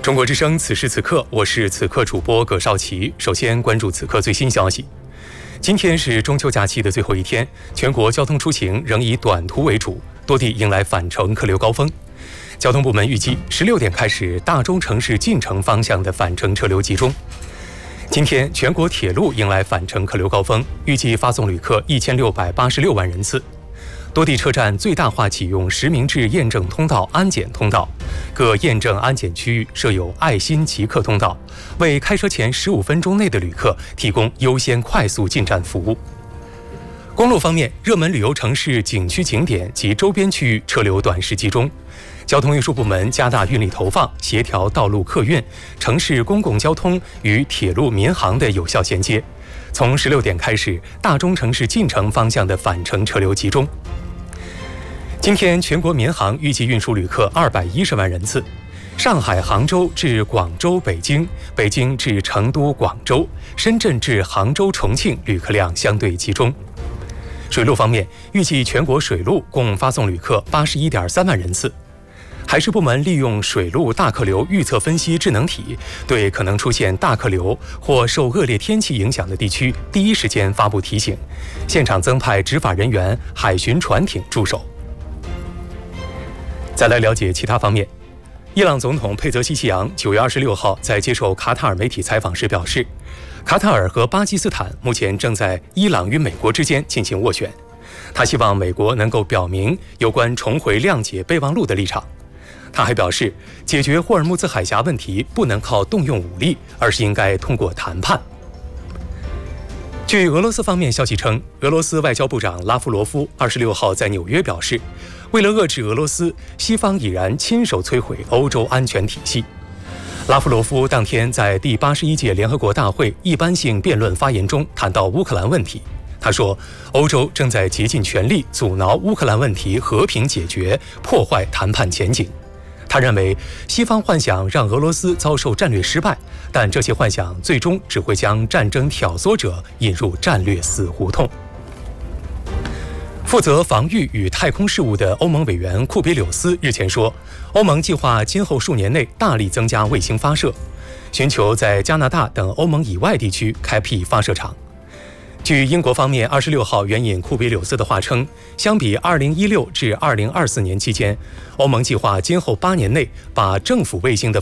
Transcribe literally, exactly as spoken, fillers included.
中国之声，此时此刻，我是此刻主播葛绍奇。首先关注此刻最新消息。今天是中秋假期的最后一天，全国交通出行仍以短途为主，多地迎来返程客流高峰。交通部门预计十六点开始，大中城市进城方向的返程车流集中。今天全国铁路迎来返程客流高峰，预计发送旅客一千六百八十六万人次。多地车站最大化启用实名制验证通道、安检通道，各验证安检区域设有爱心即刻通道，为开车前十五分钟内的旅客提供优先快速进站服务。公路方面，热门旅游城市、景区景点及周边区域车流短时集中。交通运输部门加大运力投放，协调道路客运、城市公共交通与铁路民航的有效衔接。从十六点开始，大中城市进城方向的返程车流集中。今天全国民航预计运输旅客二百一十万人次，上海、杭州至广州、北京、北京至成都、广州、深圳至杭州、重庆旅客量相对集中。水路方面，预计全国水路共发送旅客八十一点三万人次。海事部门利用水路大客流预测分析智能体，对可能出现大客流或受恶劣天气影响的地区第一时间发布提醒，现场增派执法人员、海巡船艇驻守。再来了解其他方面，伊朗总统佩泽希奇扬九月二十六号在接受卡塔尔媒体采访时表示，卡塔尔和巴基斯坦目前正在伊朗与美国之间进行斡旋，他希望美国能够表明有关重回谅解备忘录的立场。他还表示，解决霍尔木兹海峡问题不能靠动用武力，而是应该通过谈判。据俄罗斯方面消息称，俄罗斯外交部长拉夫罗夫二十六号在纽约表示，为了遏制俄罗斯，西方已然亲手摧毁欧洲安全体系。拉夫罗夫当天在第八十一届联合国大会一般性辩论发言中谈到乌克兰问题，他说，欧洲正在竭尽全力阻挠乌克兰问题和平解决，破坏谈判前景。他认为，西方幻想让俄罗斯遭受战略失败，但这些幻想最终只会将战争挑唆者引入战略死胡同。负责防御与太空事务的欧盟委员库比柳斯日前说，欧盟计划今后数年内大力增加卫星发射，寻求在加拿大等欧盟以外地区开辟发射场。据英国方面二十六号援引库比柳斯的话称，相比二零一六至二零二四年期间，欧盟计划今后八年内把政府卫星的